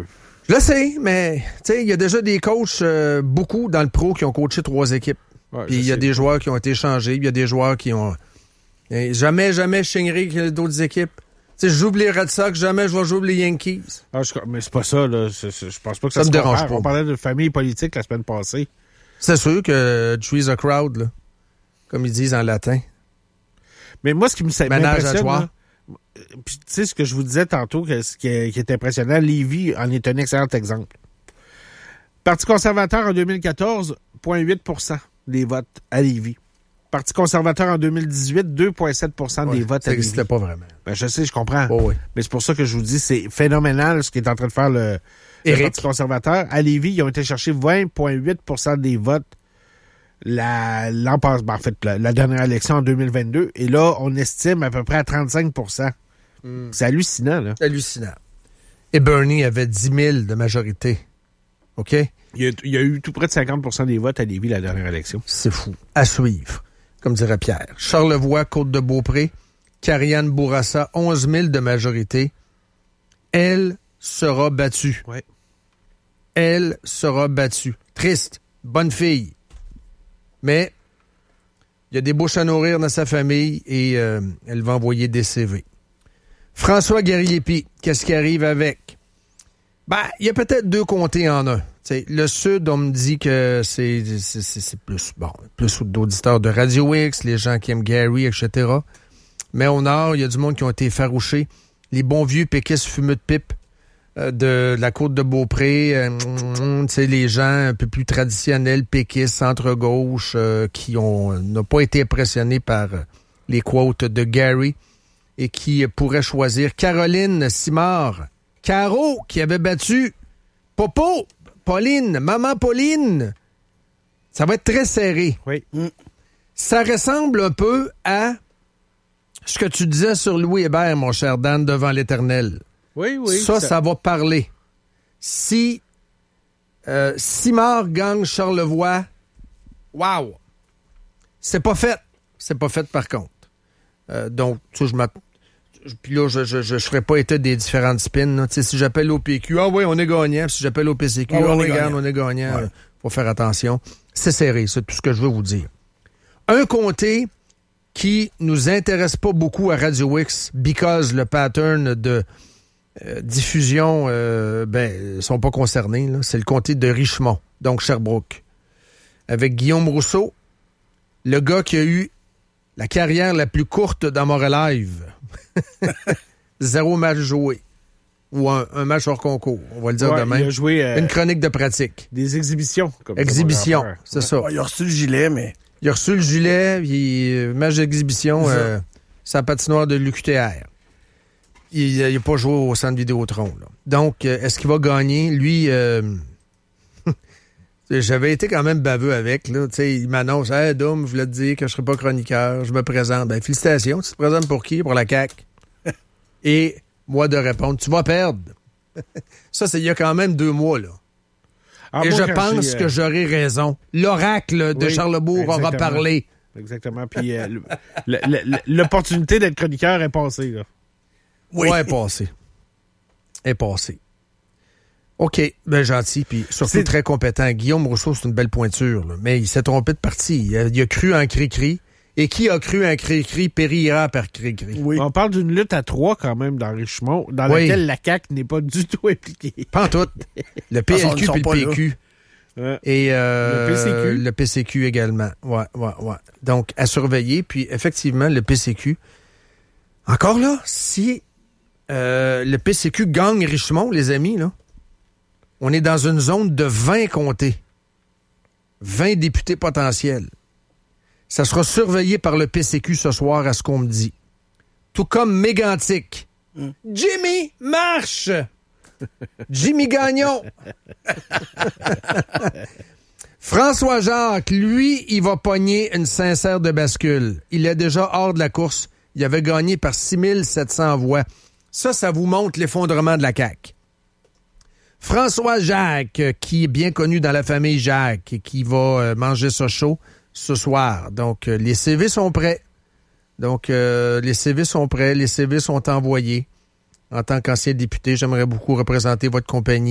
peu. Je le sais, mais il y a déjà des coachs, beaucoup dans le pro, qui ont coaché 3 équipes. Ouais, Puis il y a des joueurs qui ont été changés, il y a des joueurs qui ont... Jamais je chignerai d'autres équipes. Tu sais, je joue les Red Sox, jamais je vais jouer les Yankees. Mais c'est pas ça, là. Je pense pas que Ça me dérange pas. On parlait de famille politique la semaine passée. C'est sûr que choose a crowd, là, comme ils disent en latin. Mais moi, ce qui Ménage à toi. Puis tu sais ce que je vous disais tantôt, ce qui est impressionnant, Lévis en est un excellent exemple. Parti conservateur en 2014, 0,8% des votes à Lévis. Parti conservateur en 2018, 2,7% des votes à Lévis. Ça n'existait pas vraiment. Ben, je sais, je comprends. Oh, oui. Mais c'est pour ça que je vous dis, c'est phénoménal ce qui est en train de faire le Parti conservateur. À Lévis, ils ont été chercher 20,8% des votes la dernière élection en 2022. Et là, on estime à peu près à 35%. C'est hallucinant, là. C'est hallucinant. Et Bernie avait 10 000 de majorité. OK? Il y a eu tout près de 50% des votes à Lévis la dernière élection. C'est fou. À suivre, comme dirait Pierre. Charlevoix, Côte-de-Beaupré, Karianne Bourassa, 11 000 de majorité. Elle sera battue. Ouais. Elle sera battue. Triste. Bonne fille. Mais il y a des bouches à nourrir dans sa famille et elle va envoyer des CV. François Gariepi, qu'est-ce qui arrive avec? Ben, il y a peut-être 2 comtés en un. T'sais, le Sud, on me dit que c'est plus d'auditeurs de Radio X, les gens qui aiment Gary, etc. Mais au Nord, il y a du monde qui ont été effarouchés. Les bons vieux péquistes fumeux de pipe de la côte de Beaupré, les gens un peu plus traditionnels, péquistes, centre-gauche, qui n'ont pas été impressionnés par les quotes de Gary et qui pourraient choisir Caroline Simard. Caro, qui avait battu Popo, Pauline, Maman Pauline. Ça va être très serré. Oui. Ça ressemble un peu à ce que tu disais sur Louis Hébert, mon cher Dan, devant l'Éternel. Oui. Ça va parler. Si Simard gagne Charlevoix, wow! C'est pas fait. C'est pas fait, par contre. Donc, tu sais, puis là, je ferai pas état des différentes spins. Si j'appelle au PQ, ah oui, on est gagnant. Puis si j'appelle au PCQ, on est gagnant. Ouais. Faut faire attention. C'est serré, c'est tout ce que je veux vous dire. Un comté qui nous intéresse pas beaucoup à Radio X, because le pattern de diffusion, sont pas concernés. Là. C'est le comté de Richmond, donc Sherbrooke. Avec Guillaume Rousseau, le gars qui a eu la carrière la plus courte dans Montréal Live. 0 match joué. Ou un match hors concours, on va le dire demain. Il a joué une chronique de pratique. Des exhibitions. Exhibition, c'est ça. Ouais, il a reçu le gilet, mais... Il a reçu le gilet, puis match d'exhibition, sa patinoire de l'UQTR. Il n'a pas joué au centre Vidéotron. Là. Donc, est-ce qu'il va gagner? Lui, j'avais été quand même baveux avec. Là. Il m'annonce, « Hey, Dom, je voulais te dire que je ne serai pas chroniqueur, je me présente. » Ben, félicitations, tu te présentes pour qui? Pour la CAQ. Et moi de répondre, « Tu vas perdre. » Ça, c'est il y a quand même 2 mois, là. Et moi, je pense que j'aurai raison. L'oracle de Charlebourg aura parlé. Exactement. Puis l'opportunité d'être chroniqueur est passée. Là. Oui, elle est passée. OK, ben gentil, puis surtout très compétent. Guillaume Rousseau, c'est une belle pointure, là, mais il s'est trompé de parti. Il a cru en cri-cri. Et qui a cru en cri-cri périra par cri-cri. Oui. On parle d'une lutte à 3 quand même dans Richmond, dans laquelle la CAQ n'est pas du tout impliquée. Pas en tout. Le PLQ puis le PQ. Et le PCQ également. Ouais. Donc, à surveiller. Puis, effectivement, le PCQ. Encore là, si le PCQ gagne Richmond, les amis, là, on est dans une zone de 20 comtés. 20 députés potentiels. Ça sera surveillé par le PCQ ce soir, à ce qu'on me dit. Tout comme Mégantic. Jimmy, marche! Jimmy Gagnon. François Jacques, lui, il va pogner une sincère de bascule. Il est déjà hors de la course. Il avait gagné par 6700 voix. Ça vous montre l'effondrement de la CAQ. François Jacques, qui est bien connu dans la famille Jacques, qui va manger ça chaud ce soir. Donc, les CV sont prêts. Les CV sont envoyés. En tant qu'ancien député, j'aimerais beaucoup représenter votre compagnie.